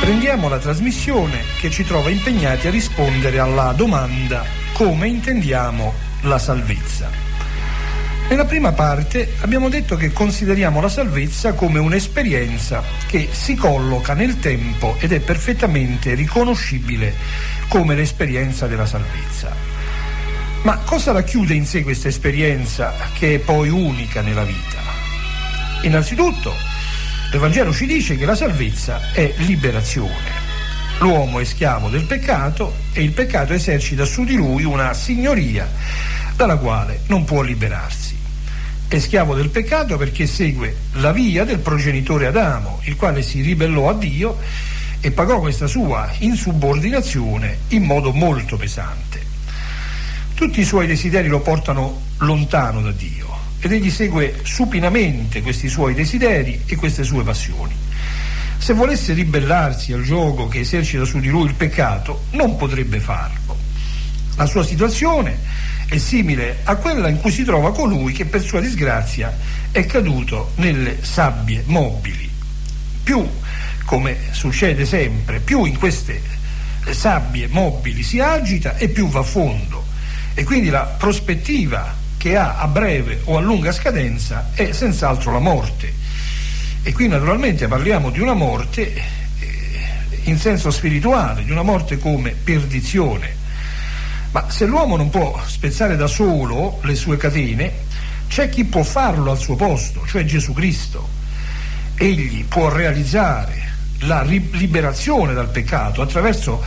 Riprendiamo la trasmissione che ci trova impegnati a rispondere alla domanda: come intendiamo la salvezza? Nella prima parte abbiamo detto che consideriamo la salvezza come un'esperienza che si colloca nel tempo ed è perfettamente riconoscibile come l'esperienza della salvezza. Ma cosa racchiude in sé questa esperienza che è poi unica nella vita? Innanzitutto, l'Evangelo ci dice che la salvezza è liberazione. L'uomo è schiavo del peccato e il peccato esercita su di lui una signoria dalla quale non può liberarsi. È schiavo del peccato perché segue la via del progenitore Adamo, il quale si ribellò a Dio e pagò questa sua insubordinazione in modo molto pesante. Tutti i suoi desideri lo portano lontano da Dio ed egli segue supinamente questi suoi desideri e queste sue passioni. Se volesse ribellarsi al giogo che esercita su di lui il peccato, non potrebbe farlo. La sua situazione è simile a quella in cui si trova colui che per sua disgrazia è caduto nelle sabbie mobili. Più, come succede sempre, più in queste sabbie mobili si agita e più va a fondo, e quindi la prospettiva che ha a breve o a lunga scadenza è senz'altro la morte. E qui naturalmente parliamo di una morte in senso spirituale, di una morte come perdizione. Ma se l'uomo non può spezzare da solo le sue catene, c'è chi può farlo al suo posto, cioè Gesù Cristo. Egli può realizzare la liberazione dal peccato attraverso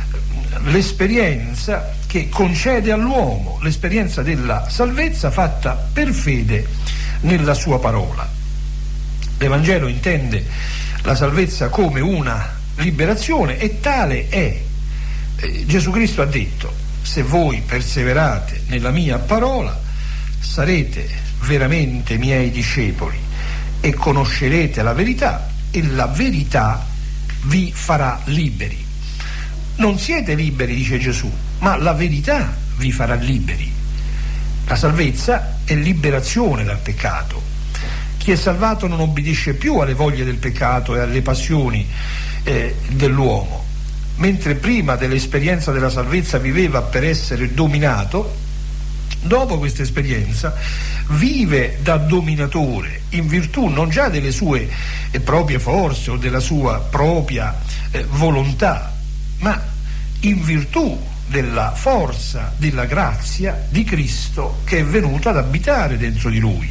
l'esperienza che concede all'uomo, l'esperienza della salvezza fatta per fede nella sua parola. L'Evangelo intende la salvezza come una liberazione e tale è. Gesù Cristo ha detto: se voi perseverate nella mia parola sarete veramente miei discepoli e conoscerete la verità e la verità vi farà liberi. Non siete liberi, dice Gesù, ma la verità vi farà liberi. La salvezza è liberazione dal peccato. Chi è salvato non obbedisce più alle voglie del peccato e alle passioni dell'uomo. Mentre prima dell'esperienza della salvezza viveva per essere dominato, dopo questa esperienza vive da dominatore in virtù non già delle sue proprie forze o della sua propria volontà, ma in virtù della forza, della grazia di Cristo che è venuta ad abitare dentro di lui.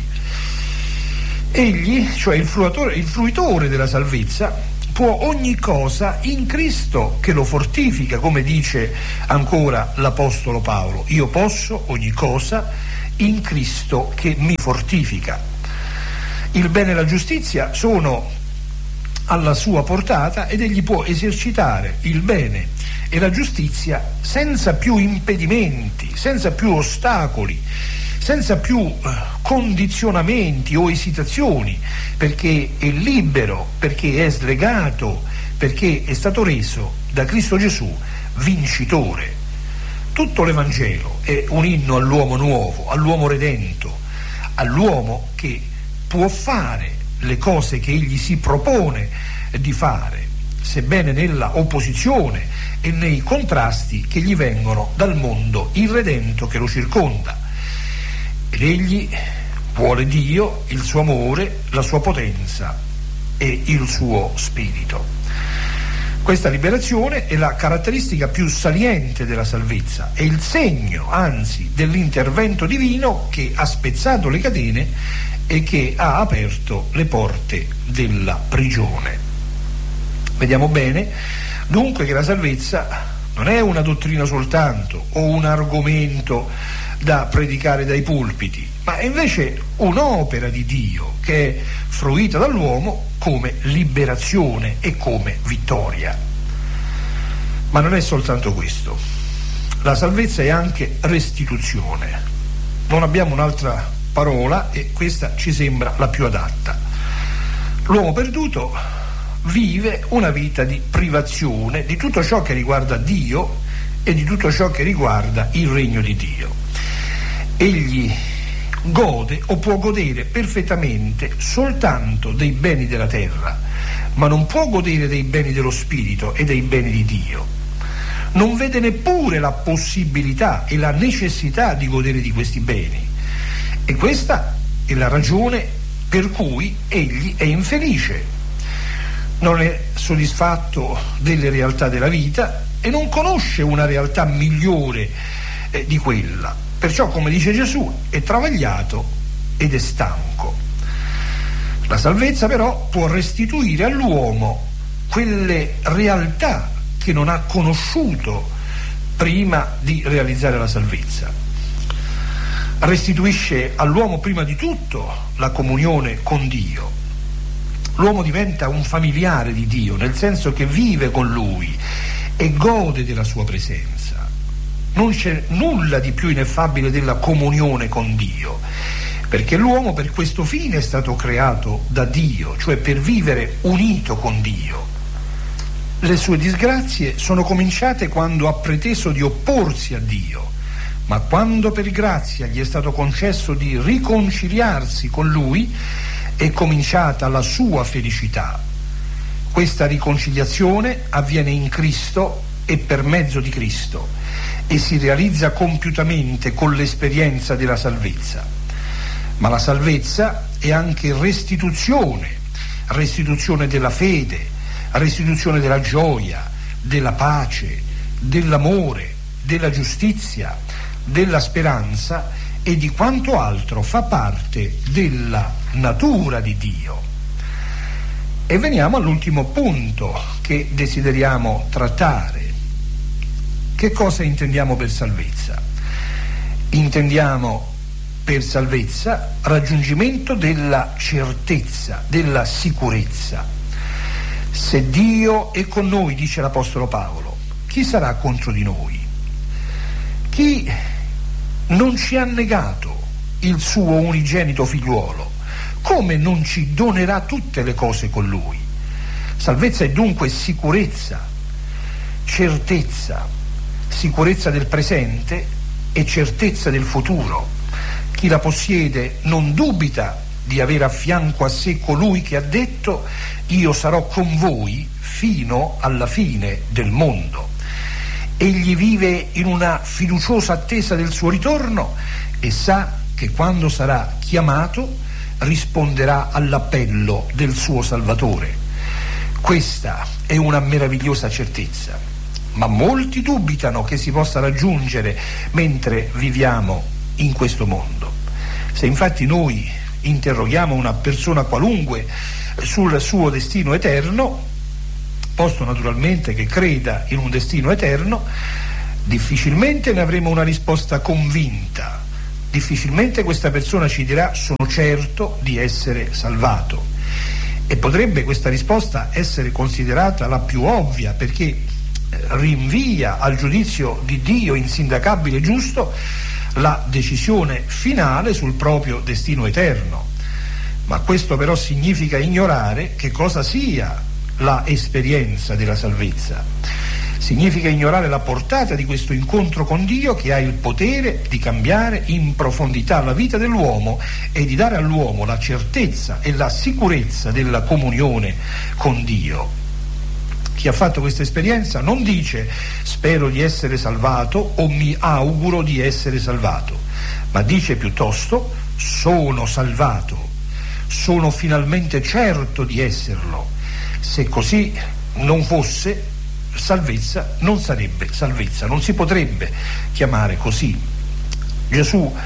Egli, cioè il fruitore della salvezza, può ogni cosa in Cristo che lo fortifica, come dice ancora l'Apostolo Paolo: io posso ogni cosa in Cristo che mi fortifica. Il bene e la giustizia sono alla sua portata ed egli può esercitare il bene e la giustizia senza più impedimenti, senza più ostacoli, senza più condizionamenti o esitazioni, perché è libero, perché è slegato, perché è stato reso da Cristo Gesù vincitore. Tutto l'Evangelo è un inno all'uomo nuovo, all'uomo redento, all'uomo che può fare le cose che egli si propone di fare, sebbene nella opposizione e nei contrasti che gli vengono dal mondo irredento che lo circonda. Ed egli vuole Dio, il suo amore, la sua potenza e il suo spirito. Questa liberazione è la caratteristica più saliente della salvezza, è il segno, anzi, dell'intervento divino che ha spezzato le catene e che ha aperto le porte della prigione. Vediamo bene dunque che la salvezza non è una dottrina soltanto o un argomento da predicare dai pulpiti, ma è invece un'opera di Dio che è fruita dall'uomo come liberazione e come vittoria. Ma non è soltanto questo. La salvezza è anche restituzione. Non abbiamo un'altra parola e questa ci sembra la più adatta. L'uomo perduto vive una vita di privazione di tutto ciò che riguarda Dio e di tutto ciò che riguarda il regno di Dio. Egli gode o può godere perfettamente soltanto dei beni della terra, ma non può godere dei beni dello Spirito e dei beni di Dio. Non vede neppure la possibilità e la necessità di godere di questi beni. E questa è la ragione per cui egli è infelice. Non è soddisfatto delle realtà della vita e non conosce una realtà migliore di quella. Perciò, come dice Gesù, è travagliato ed è stanco. La salvezza però può restituire all'uomo quelle realtà che non ha conosciuto prima di realizzare la salvezza. Restituisce all'uomo prima di tutto la comunione con Dio. L'uomo diventa un familiare di Dio, nel senso che vive con Lui e gode della sua presenza. Non c'è nulla di più ineffabile della comunione con Dio, perché l'uomo per questo fine è stato creato da Dio, cioè per vivere unito con Dio. Le sue disgrazie sono cominciate quando ha preteso di opporsi a Dio, ma quando per grazia gli è stato concesso di riconciliarsi con Lui, è cominciata la sua felicità. Questa riconciliazione avviene in Cristo e per mezzo di Cristo e si realizza compiutamente con l'esperienza della salvezza. Ma la salvezza è anche restituzione della fede, restituzione della gioia, della pace, dell'amore, della giustizia, della speranza e di quanto altro fa parte della natura di Dio. E veniamo all'ultimo punto che desideriamo trattare. Che cosa intendiamo per salvezza? Intendiamo per salvezza raggiungimento della certezza, della sicurezza. Se Dio è con noi, dice l'Apostolo Paolo, chi sarà contro di noi? Chi non ci ha negato il suo unigenito figliuolo, come non ci donerà tutte le cose con Lui? Salvezza è dunque sicurezza, certezza, sicurezza del presente e certezza del futuro. Chi la possiede non dubita di avere a fianco a sé colui che ha detto: io sarò con voi fino alla fine del mondo. Egli vive in una fiduciosa attesa del suo ritorno e sa che quando sarà chiamato risponderà all'appello del suo Salvatore. Questa è una meravigliosa certezza, ma molti dubitano che si possa raggiungere mentre viviamo in questo mondo. Se infatti noi interroghiamo una persona qualunque sul suo destino eterno, posto naturalmente che creda in un destino eterno, difficilmente ne avremo una risposta convinta. Difficilmente questa persona ci dirà: sono certo di essere salvato. E potrebbe questa risposta essere considerata la più ovvia, perché rinvia al giudizio di Dio insindacabile e giusto la decisione finale sul proprio destino eterno. Ma questo però significa ignorare che cosa sia la esperienza della salvezza. Significa ignorare la portata di questo incontro con Dio, che ha il potere di cambiare in profondità la vita dell'uomo e di dare all'uomo la certezza e la sicurezza della comunione con Dio. Chi ha fatto questa esperienza non dice: spero di essere salvato o mi auguro di essere salvato, ma dice piuttosto: sono salvato, sono finalmente certo di esserlo. Se così non fosse, salvezza non sarebbe salvezza, non si potrebbe chiamare così. Gesù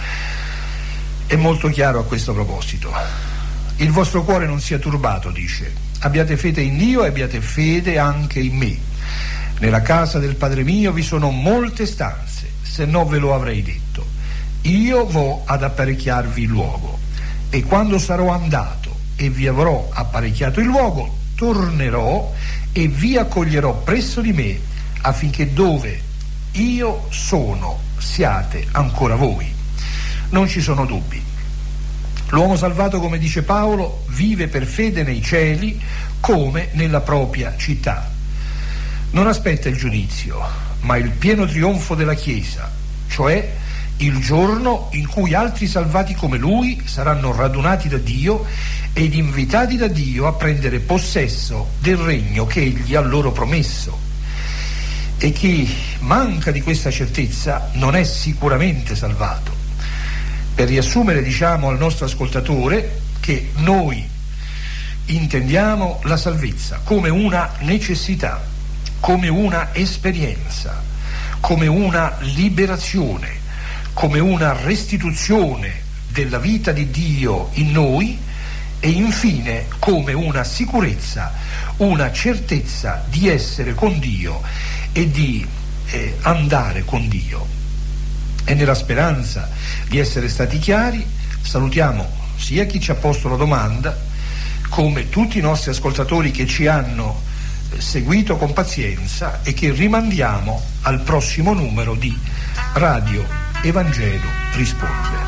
è molto chiaro a questo proposito. Il vostro cuore non sia turbato, dice, abbiate fede in Dio e abbiate fede anche in me. Nella casa del Padre mio vi sono molte stanze, se no ve lo avrei detto. Io vo ad apparecchiarvi il luogo, e quando sarò andato e vi avrò apparecchiato il luogo, tornerò e vi accoglierò presso di me, affinché dove io sono siate ancora voi. Non ci sono dubbi. L'uomo salvato, come dice Paolo, vive per fede nei cieli come nella propria città. Non aspetta il giudizio, ma il pieno trionfo della Chiesa, cioè il giorno in cui altri salvati come lui saranno radunati da Dio ed invitati da Dio a prendere possesso del regno che Egli ha loro promesso. E chi manca di questa certezza non è sicuramente salvato. Per riassumere, diciamo al nostro ascoltatore che noi intendiamo la salvezza come una necessità, come una esperienza, come una liberazione, come una restituzione della vita di Dio in noi e infine come una sicurezza, una certezza di essere con Dio e di andare con Dio. E nella speranza di essere stati chiari salutiamo sia chi ci ha posto la domanda come tutti i nostri ascoltatori che ci hanno seguito con pazienza e che rimandiamo al prossimo numero di Radio Evangelo Risponde.